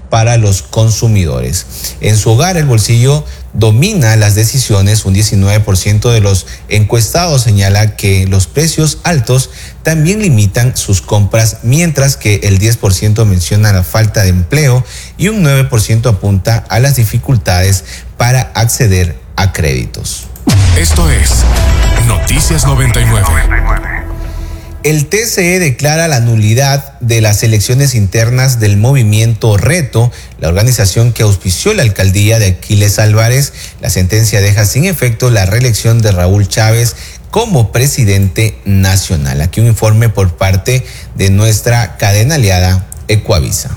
para los consumidores. En su hogar, el bolsillo domina las decisiones. Un 19% de los encuestados señala que los precios altos también limitan sus compras, mientras que el 10% menciona la falta de empleo y un 9% apunta a las dificultades para acceder a créditos. Esto es Noticias 99. El TCE declara la nulidad de las elecciones internas del movimiento Reto, la organización que auspició la alcaldía de Aquiles Álvarez. La sentencia deja sin efecto la reelección de Raúl Chávez como presidente nacional. Aquí un informe por parte de nuestra cadena aliada Ecuavisa.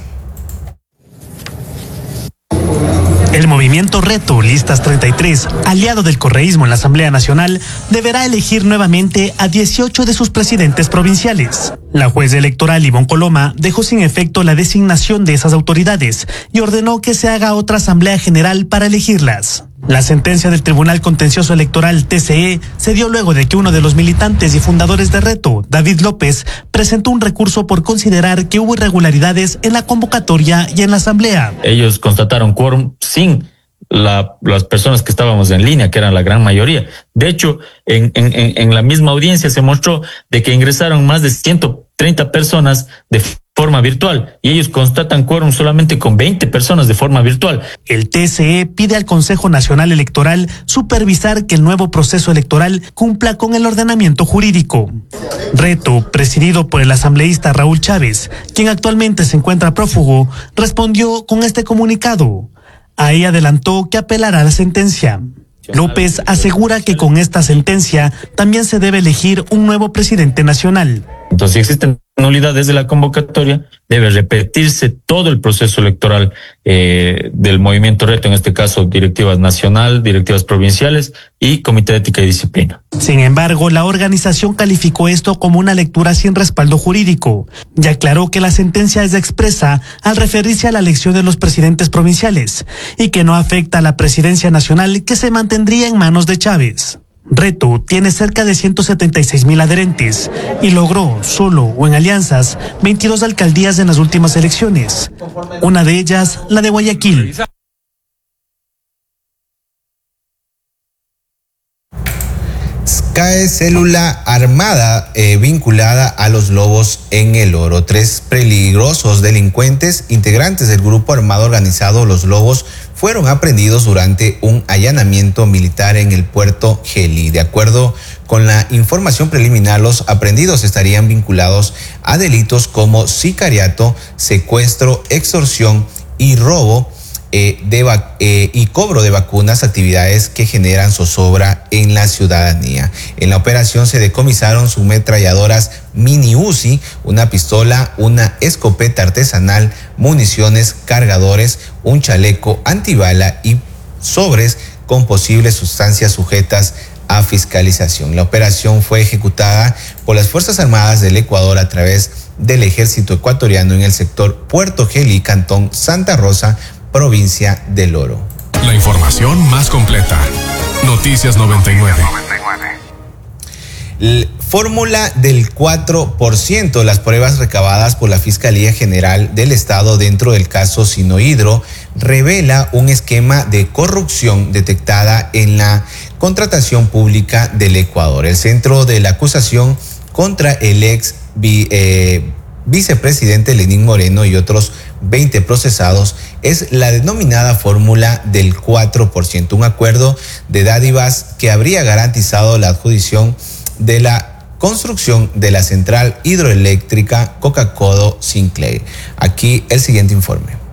El movimiento Reto, Listas 33, aliado del correísmo en la Asamblea Nacional, deberá elegir nuevamente a 18 de sus presidentes provinciales. La jueza electoral Ivonne Coloma dejó sin efecto la designación de esas autoridades y ordenó que se haga otra Asamblea General para elegirlas. La sentencia del Tribunal Contencioso Electoral TCE se dio luego de que uno de los militantes y fundadores de Reto, David López, presentó un recurso por considerar que hubo irregularidades en la convocatoria y en la asamblea. Ellos constataron quórum sin las personas que estábamos en línea, que eran la gran mayoría. De hecho, en la misma audiencia se mostró de que ingresaron más de 130 personas de forma virtual y ellos constatan quórum solamente con 20 personas de forma virtual. El TCE pide al Consejo Nacional Electoral supervisar que el nuevo proceso electoral cumpla con el ordenamiento jurídico. Reto, presidido por el asambleísta Raúl Chávez, quien actualmente se encuentra prófugo, respondió con este comunicado. Ahí adelantó que apelará a la sentencia. López asegura que con esta sentencia también se debe elegir un nuevo presidente nacional. Entonces, si existen nulidades de la convocatoria, debe repetirse todo el proceso electoral del movimiento Reto, en este caso directivas nacional, directivas provinciales y Comité de Ética y Disciplina. Sin embargo, la organización calificó esto como una lectura sin respaldo jurídico y aclaró que la sentencia es expresa al referirse a la elección de los presidentes provinciales y que no afecta a la presidencia nacional, que se mantendría en manos de Chávez. Reto tiene cerca de 176,000 adherentes y logró, solo o en alianzas, 22 alcaldías en las últimas elecciones. Una de ellas, la de Guayaquil. Cae célula armada vinculada a los lobos en El Oro. 3 peligrosos delincuentes integrantes del grupo armado organizado Los Lobos fueron aprehendidos durante un allanamiento militar en el puerto Gelí. De acuerdo con la información preliminar, los aprehendidos estarían vinculados a delitos como sicariato, secuestro, extorsión y robo y cobro de vacunas, actividades que generan zozobra en la ciudadanía. En la operación se decomisaron submetralladoras mini Uzi, una pistola, una escopeta artesanal, municiones, cargadores, un chaleco antibala y sobres con posibles sustancias sujetas a fiscalización. La operación fue ejecutada por las Fuerzas Armadas del Ecuador a través del Ejército Ecuatoriano en el sector Puerto Gelí, Cantón Santa Rosa, provincia del Oro. La información más completa. Noticias 99. Fórmula del 4%. Las pruebas recabadas por la Fiscalía General del Estado dentro del caso Sinohydro revela un esquema de corrupción detectada en la contratación pública del Ecuador. El centro de la acusación contra el ex vicepresidente Lenín Moreno y otros 20 procesados es la denominada fórmula del 4%, un acuerdo de dádivas que habría garantizado la adjudicación de la construcción de la central hidroeléctrica Coca-Codo Sinclair. Aquí el siguiente informe.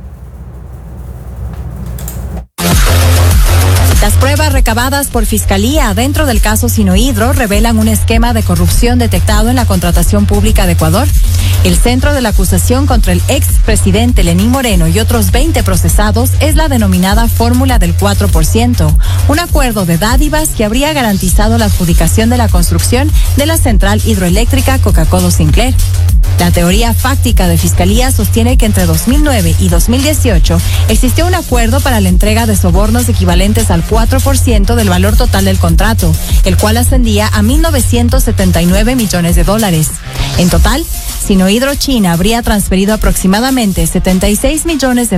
Las pruebas recabadas por Fiscalía dentro del caso Sinohydro revelan un esquema de corrupción detectado en la contratación pública de Ecuador. El centro de la acusación contra el expresidente Lenín Moreno y otros 20 procesados es la denominada fórmula del 4%, un acuerdo de dádivas que habría garantizado la adjudicación de la construcción de la central hidroeléctrica Coca-Codo Sinclair. La teoría fáctica de Fiscalía sostiene que entre 2009 y 2018 existió un acuerdo para la entrega de sobornos equivalentes al 4% del valor total del contrato, el cual ascendía a $1,979 millones. En total, Sinohydro China habría transferido aproximadamente $76 millones